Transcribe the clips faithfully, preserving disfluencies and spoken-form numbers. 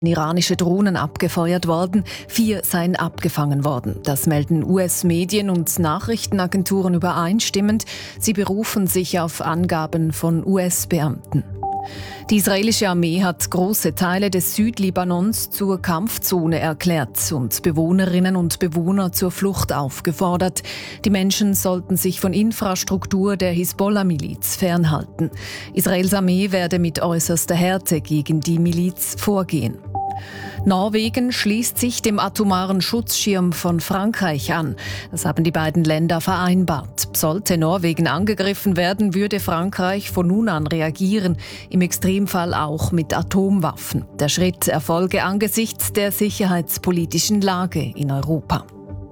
iranische Drohnen abgefeuert worden, vier seien abgefangen worden. Das melden U S-Medien und Nachrichtenagenturen übereinstimmend. Sie berufen sich auf Angaben von U S-Beamten. Die israelische Armee hat große Teile des Südlibanons zur Kampfzone erklärt und Bewohnerinnen und Bewohner zur Flucht aufgefordert. Die Menschen sollten sich von Infrastruktur der Hisbollah-Miliz fernhalten. Israels Armee werde mit äußerster Härte gegen die Miliz vorgehen. Norwegen schließt sich dem atomaren Schutzschirm von Frankreich an. Das haben die beiden Länder vereinbart. Sollte Norwegen angegriffen werden, würde Frankreich von nun an reagieren, im Extremfall auch mit Atomwaffen. Der Schritt erfolge angesichts der sicherheitspolitischen Lage in Europa.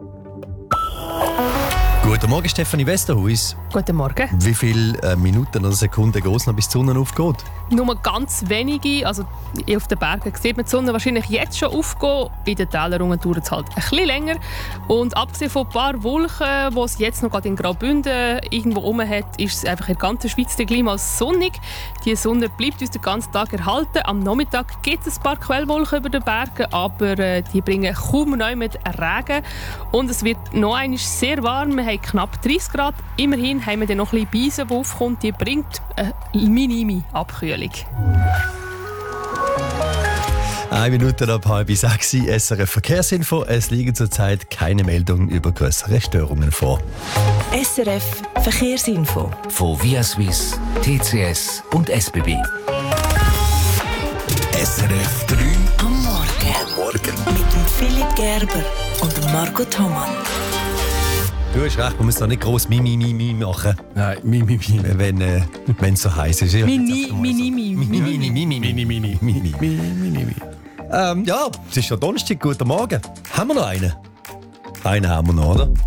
Guten Morgen, Stefanie Westerhuis. Guten Morgen. Wie viele äh, Minuten oder Sekunden geht es noch, bis die Sonne aufgeht? Nur ganz wenige. Also auf den Bergen sieht man die Sonne wahrscheinlich jetzt schon aufgehen. In den Tälern dauert es halt ein bisschen länger. Und abgesehen von ein paar Wolken, die es jetzt noch gerade in Graubünden irgendwo rum hat, ist es einfach in der ganzen Schweiz der Klima sonnig. Die Sonne bleibt uns den ganzen Tag erhalten. Am Nachmittag gibt es ein paar Quellwolken über den Bergen, aber äh, die bringen kaum neu mit Regen. Und es wird noch einmal sehr warm. Wir haben knapp dreißig Grad. Immerhin haben wir dann noch ein bisschen Beise, die aufkommt. Die bringt eine minime Abkühlung. Eine Minute ab halb sechs, S R F Verkehrsinfo. Es liegen zurzeit keine Meldungen über größere Störungen vor. S R F Verkehrsinfo. Von Via Suisse, T C S und S B B. S R F drei Am Morgen. am Morgen. Mit dem Philipp Gerber und dem Marco Thomann. Du hast recht, man muss noch nicht gross Mimi Mimi machen. Nein, Mimi Mimi. Wenn äh, es so heiß ist. Mini, mini, mini. Mini, mini, mini, mini, mini, mini. Mimi Mimi. Ähm, ja, es ist ja Donnerstag, guten Morgen. Haben wir noch einen? Einen haben wir noch, oder?